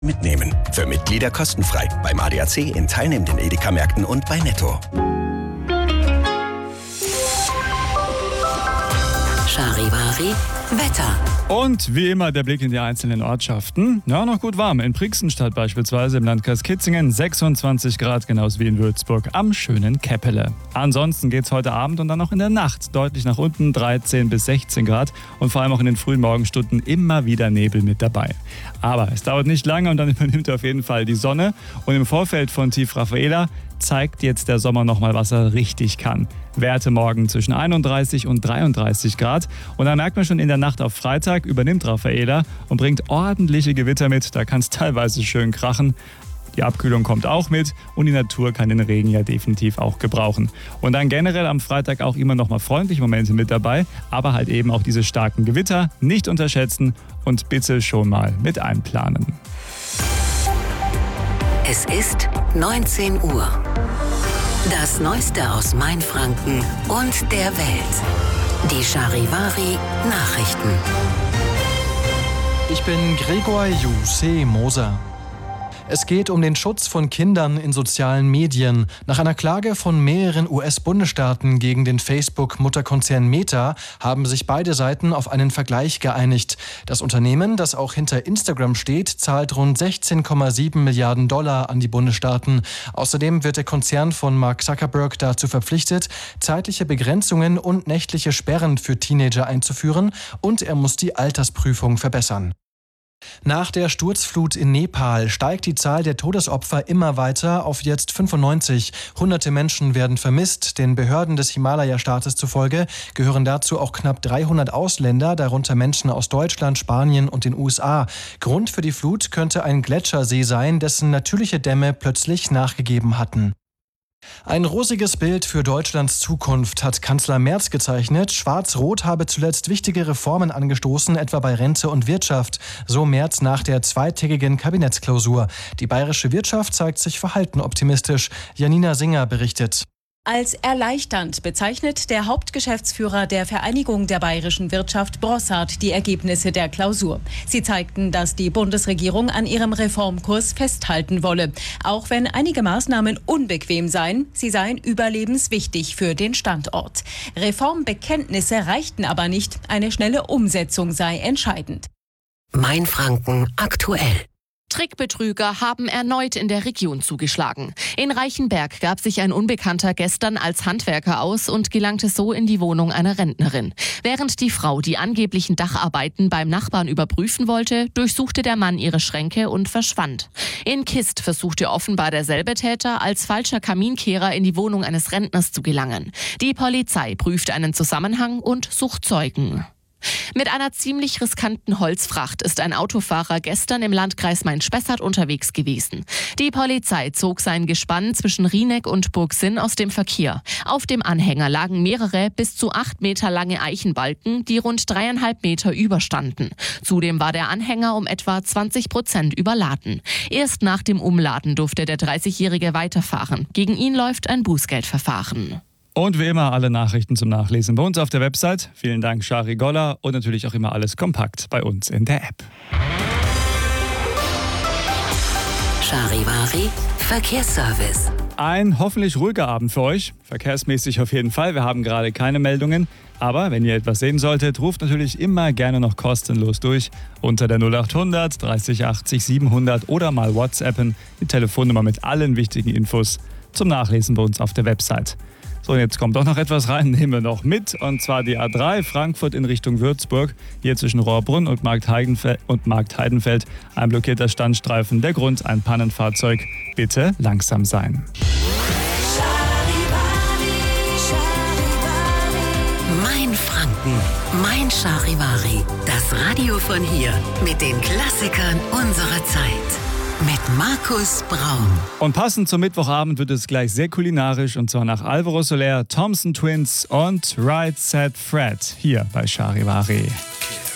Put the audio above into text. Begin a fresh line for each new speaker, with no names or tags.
Mitnehmen. Für Mitglieder kostenfrei. Beim ADAC in teilnehmenden Edeka-Märkten und bei Netto.
Charivari Wetter.
Und wie immer der Blick in die einzelnen Ortschaften. Ja, noch gut warm. In Brixenstadt beispielsweise im Landkreis Kitzingen 26 Grad, genauso wie in Würzburg am schönen Keppele. Ansonsten geht's heute Abend und dann noch in der Nacht deutlich nach unten, 13 bis 16 Grad und vor allem auch in den frühen Morgenstunden immer wieder Nebel mit dabei. Aber es dauert nicht lange und dann übernimmt auf jeden Fall die Sonne. Und im Vorfeld von Tief Raffaela zeigt jetzt der Sommer nochmal, was er richtig kann. Werte morgen zwischen 31 und 33 Grad. Und da merkt man schon, in der Nacht auf Freitag übernimmt Raffaela und bringt ordentliche Gewitter mit. Da kann es teilweise schön krachen. Die Abkühlung kommt auch mit und die Natur kann den Regen ja definitiv auch gebrauchen. Und dann generell am Freitag auch immer noch mal freundliche Momente mit dabei, aber halt eben auch diese starken Gewitter nicht unterschätzen und bitte schon mal mit einplanen.
Es ist 19 Uhr. Das Neueste aus Mainfranken und der Welt. Die Charivari Nachrichten.
Ich bin Gregor Jussi Moser. Es geht um den Schutz von Kindern in sozialen Medien. Nach einer Klage von mehreren US-Bundesstaaten gegen den Facebook-Mutterkonzern Meta haben sich beide Seiten auf einen Vergleich geeinigt. Das Unternehmen, das auch hinter Instagram steht, zahlt rund 16,7 Milliarden Dollar an die Bundesstaaten. Außerdem wird der Konzern von Mark Zuckerberg dazu verpflichtet, zeitliche Begrenzungen und nächtliche Sperren für Teenager einzuführen, und er muss die Altersprüfung verbessern. Nach der Sturzflut in Nepal steigt die Zahl der Todesopfer immer weiter auf jetzt 95. Hunderte Menschen werden vermisst. Den Behörden des Himalaya-Staates zufolge gehören dazu auch knapp 300 Ausländer, darunter Menschen aus Deutschland, Spanien und den USA. Grund für die Flut könnte ein Gletschersee sein, dessen natürliche Dämme plötzlich nachgegeben hatten. Ein rosiges Bild für Deutschlands Zukunft hat Kanzler Merz gezeichnet. Schwarz-Rot habe zuletzt wichtige Reformen angestoßen, etwa bei Rente und Wirtschaft. So Merz nach der zweitägigen Kabinettsklausur. Die bayerische Wirtschaft zeigt sich verhalten optimistisch. Janina Singer berichtet.
Als erleichternd bezeichnet der Hauptgeschäftsführer der Vereinigung der bayerischen Wirtschaft, Brossard, die Ergebnisse der Klausur. Sie zeigten, dass die Bundesregierung an ihrem Reformkurs festhalten wolle. Auch wenn einige Maßnahmen unbequem seien, sie seien überlebenswichtig für den Standort. Reformbekenntnisse reichten aber nicht, eine schnelle Umsetzung sei entscheidend.
Mainfranken aktuell.
Trickbetrüger haben erneut in der Region zugeschlagen. In Reichenberg gab sich ein Unbekannter gestern als Handwerker aus und gelangte so in die Wohnung einer Rentnerin. Während die Frau die angeblichen Dacharbeiten beim Nachbarn überprüfen wollte, durchsuchte der Mann ihre Schränke und verschwand. In Kist versuchte offenbar derselbe Täter als falscher Kaminkehrer in die Wohnung eines Rentners zu gelangen. Die Polizei prüft einen Zusammenhang und sucht Zeugen. Mit einer ziemlich riskanten Holzfracht ist ein Autofahrer gestern im Landkreis Main-Spessart unterwegs gewesen. Die Polizei zog sein Gespann zwischen Rieneck und Burgsinn aus dem Verkehr. Auf dem Anhänger lagen mehrere bis zu 8 Meter lange Eichenbalken, die rund 3,5 Meter überstanden. Zudem war der Anhänger um etwa 20% überladen. Erst nach dem Umladen durfte der 30-Jährige weiterfahren. Gegen ihn läuft ein Bußgeldverfahren.
Und wie immer alle Nachrichten zum Nachlesen bei uns auf der Website. Vielen Dank, Shari Goller. Und natürlich auch immer alles kompakt bei uns in der App.
Charivari Verkehrsservice.
Ein hoffentlich ruhiger Abend für euch. Verkehrsmäßig auf jeden Fall. Wir haben gerade keine Meldungen. Aber wenn ihr etwas sehen solltet, ruft natürlich immer gerne noch kostenlos durch. Unter der 0800 30 80 700 oder mal WhatsAppen. Die Telefonnummer mit allen wichtigen Infos zum Nachlesen bei uns auf der Website. So, jetzt kommt doch noch etwas rein, nehmen wir noch mit. Und zwar die A3 Frankfurt in Richtung Würzburg. Hier zwischen Rohrbrunn und Marktheidenfeld ein blockierter Standstreifen. Der Grund, ein Pannenfahrzeug. Bitte langsam sein.
Mainfranken, mein Charivari. Das Radio von hier mit den Klassikern unserer Zeit. Mit Markus Braun.
Und passend zum Mittwochabend wird es gleich sehr kulinarisch, und zwar nach Alvaro Soler, Thompson Twins und Right Said Fred hier bei Charivari.